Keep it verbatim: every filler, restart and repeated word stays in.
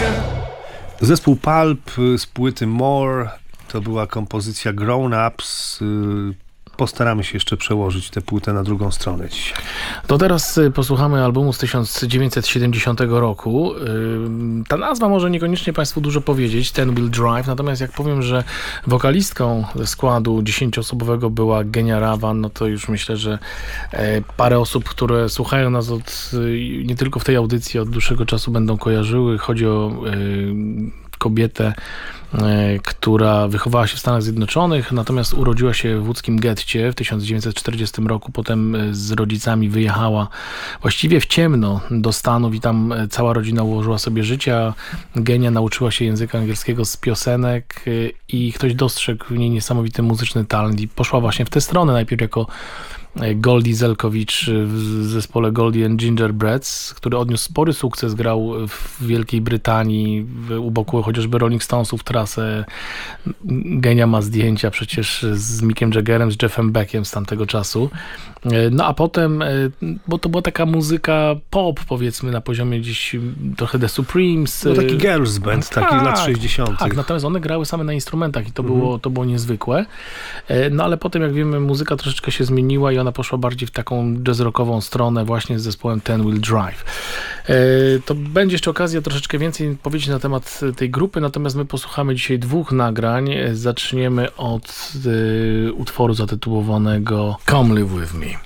Zespół Pulp z płyty More to była kompozycja Grown Ups. Postaramy się jeszcze przełożyć tę płytę na drugą stronę dzisiaj. To teraz posłuchamy albumu z tysiąc dziewięćset siedemdziesiątego roku. Ta nazwa może niekoniecznie Państwu dużo powiedzieć, Ten Wheel Drive, natomiast jak powiem, że wokalistką składu dziesięcioosobowego była Genia Rawan, no to już myślę, że parę osób, które słuchają nas od, nie tylko w tej audycji, od dłuższego czasu będą kojarzyły. Chodzi o kobietę, która wychowała się w Stanach Zjednoczonych, natomiast urodziła się w łódzkim getcie w tysiąc dziewięćset czterdziestym roku. Potem z rodzicami wyjechała właściwie w ciemno do Stanów i tam cała rodzina ułożyła sobie życie. Genia nauczyła się języka angielskiego z piosenek i ktoś dostrzegł w niej niesamowity muzyczny talent i poszła właśnie w tę stronę, najpierw jako Goldie Zelkowicz w zespole Goldie and Gingerbreads, który odniósł spory sukces, grał w Wielkiej Brytanii u boku chociażby Rolling Stonesów trasę. Genia ma zdjęcia przecież z Mickiem Jaggerem, z Jeffem Beckiem z tamtego czasu. No a potem, bo to była taka muzyka pop, powiedzmy, na poziomie gdzieś trochę The Supremes. No taki girls band, tak, takich lat sześćdziesiątych. Tak, natomiast one grały same na instrumentach i to, mhm. było, to było niezwykłe. No ale potem, jak wiemy, muzyka troszeczkę się zmieniła i ona poszła bardziej w taką jazz-rockową stronę właśnie z zespołem Ten Wheel Drive. To będzie jeszcze okazja troszeczkę więcej powiedzieć na temat tej grupy, natomiast my posłuchamy dzisiaj dwóch nagrań. Zaczniemy od utworu zatytułowanego Come Live With Me.